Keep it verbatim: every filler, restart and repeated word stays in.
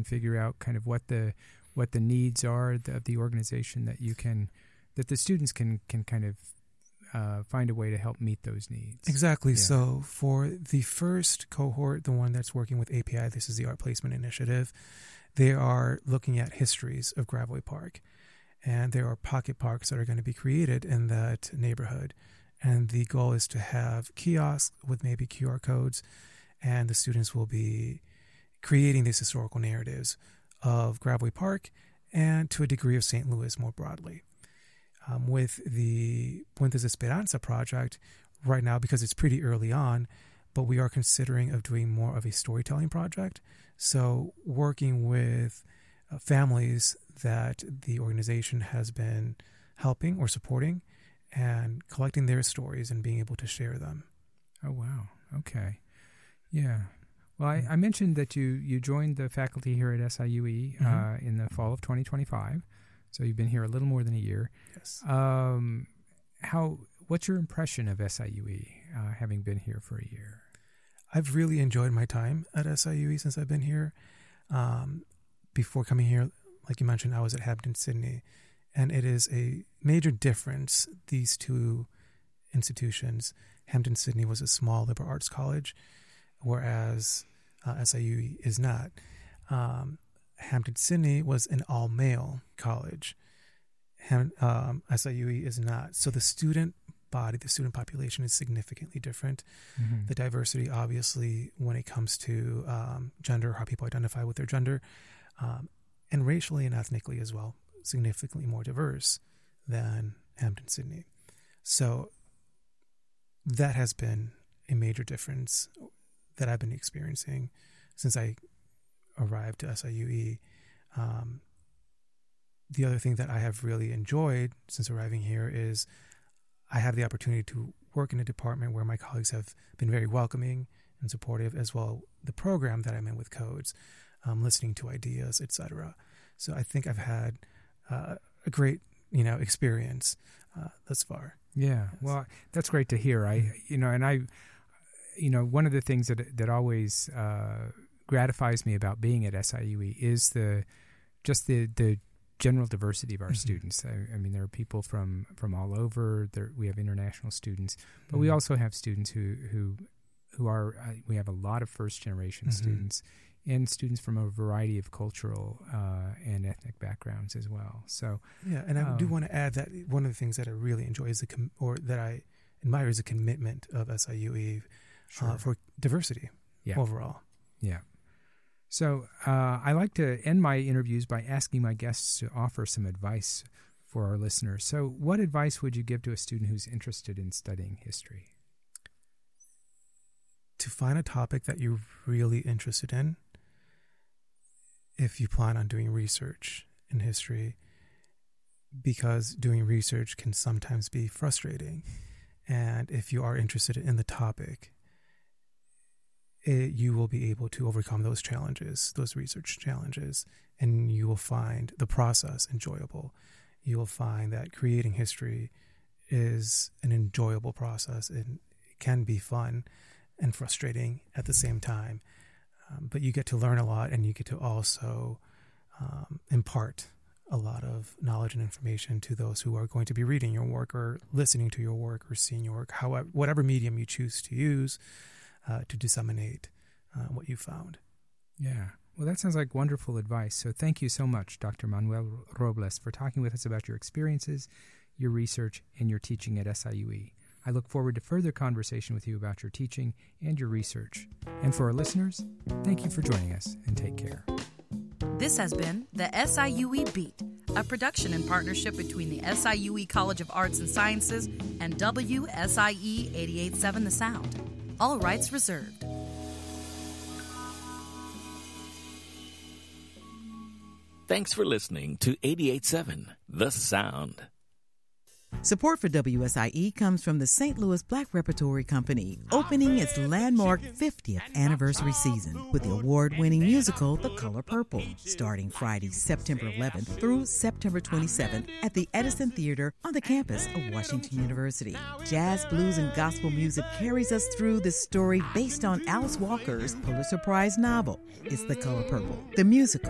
and figure out kind of what the what the needs are of the organization that you can that the students can can kind of uh, find a way to help meet those needs. Exactly. Yeah. So for the first cohort, the one that's working with A P I, this is the Art Placement Initiative, they are looking at histories of Gravois Park. And there are pocket parks that are going to be created in that neighborhood. And the goal is to have kiosks with maybe Q R codes, and the students will be creating these historical narratives of Gravois Park and to a degree of Saint Louis more broadly. Um, with the Puentes Esperanza project right now, because it's pretty early on, but we are considering of doing more of a storytelling project. So working with uh, families that the organization has been helping or supporting and collecting their stories and being able to share them. Oh, wow. Okay. Yeah. Well, I, I mentioned that you, you joined the faculty here at S I U E mm-hmm. uh, in the fall of twenty twenty-five. So you've been here a little more than a year. Yes. Um, how? What's your impression of S I U E, uh, having been here for a year? I've really enjoyed my time at S I U E since I've been here. Um, before coming here, like you mentioned, I was at Hampden-Sydney, and it is a major difference, these two institutions. Hampden-Sydney was a small liberal arts college, whereas uh, S I U E is not. Um, Hampden-Sydney was an all-male college. Ham, um, S I U E is not. So the student body, the student population is significantly different. Mm-hmm. The diversity, obviously, when it comes to um, gender, how people identify with their gender, um, and racially and ethnically as well, significantly more diverse than Hampden-Sydney. So that has been a major difference that I've been experiencing since I arrived to S I U E. Um, the other thing that I have really enjoyed since arriving here is I have the opportunity to work in a department where my colleagues have been very welcoming and supportive, as well the program that I'm in with Codes, um, listening to ideas, et cetera. So I think I've had uh, a great, you know, experience uh, thus far. Yeah, yes. Well, that's great to hear. I, you know, and I, you know, one of the things that that always uh, gratifies me about being at S I U E is the just the the general diversity of our mm-hmm. students. I, I mean, there are people from, from all over. There, we have international students, but mm-hmm. we also have students who who who are. Uh, we have a lot of first generation mm-hmm. students and students from a variety of cultural uh, and ethnic backgrounds as well. So yeah, and I um, do want to add that one of the things that I really enjoy is the com- or that I admire is the commitment of S I U E sure. uh, for diversity yeah. overall. Yeah. So uh, I like to end my interviews by asking my guests to offer some advice for our listeners. So what advice would you give to a student who's interested in studying history? To find a topic that you're really interested in, if you plan on doing research in history, because doing research can sometimes be frustrating. And if you are interested in the topic, It, you will be able to overcome those challenges, those research challenges, and you will find the process enjoyable. You will find that creating history is an enjoyable process, and it can be fun and frustrating at the same time. Um, but you get to learn a lot, and you get to also um, impart a lot of knowledge and information to those who are going to be reading your work or listening to your work or seeing your work, however, whatever medium you choose to use. Uh, to disseminate uh, what you found. Yeah. Well, that sounds like wonderful advice. So thank you so much, Doctor Manuel Robles, for talking with us about your experiences, your research, and your teaching at S I U E. I look forward to further conversation with you about your teaching and your research. And for our listeners, thank you for joining us, and take care. This has been the S I U E Beat, a production in partnership between the S I U E College of Arts and Sciences and W S I E eighty-eight point seven The Sound. All rights reserved. Thanks for listening to eighty-eight point seven The Sound. Support for W S I E comes from the Saint Louis Black Repertory Company, opening its landmark fiftieth anniversary season with the award-winning musical The Color Purple, starting Friday, September eleventh through September twenty-seventh at the Edison Theater on the campus of Washington University. Jazz, blues, and gospel music carries us through this story based on Alice Walker's Pulitzer Prize novel, It's the Color Purple, the musical,